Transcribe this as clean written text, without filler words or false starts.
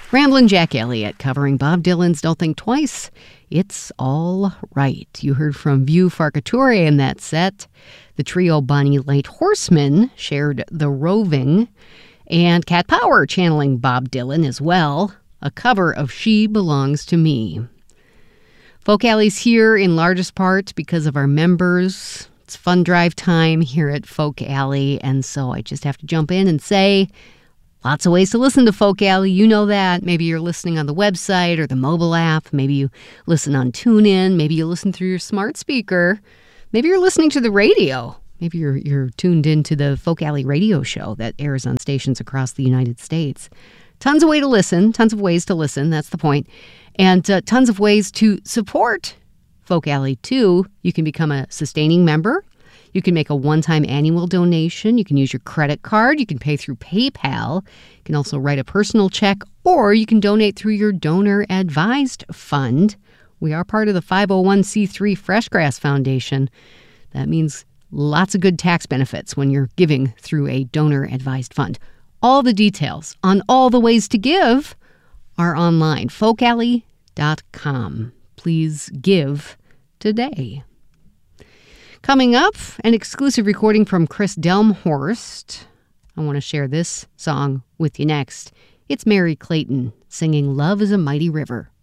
Ramblin' Jack Elliott covering Bob Dylan's Don't Think Twice, It's All Right. You heard from View Farciture in that set. The trio Bonnie Light Horseman shared The Roving, and Cat Power channeling Bob Dylan as well, a cover of She Belongs to Me. Folk Alley's here in largest part because of our members. It's fund drive time here at Folk Alley, and so I just have to jump in and say, lots of ways to listen to Folk Alley. You know that. Maybe you're listening on the website or the mobile app. Maybe you listen on TuneIn. Maybe you listen through your smart speaker. Maybe you're listening to the radio. Maybe you're tuned into the Folk Alley radio show that airs on stations across the United States. Tons of ways to listen. That's the point. And tons of ways to support Folk Alley, too. You can become a sustaining member. You can make a one-time annual donation. You can use your credit card. You can pay through PayPal. You can also write a personal check, or you can donate through your donor-advised fund. We are part of the 501c3 Freshgrass Foundation. That means lots of good tax benefits when you're giving through a donor-advised fund. All the details on all the ways to give are online, folkalley.com. Please give today. Coming up, an exclusive recording from Chris Delmhorst. I want to share this song with you next. It's Mary Clayton singing Love is a Mighty River.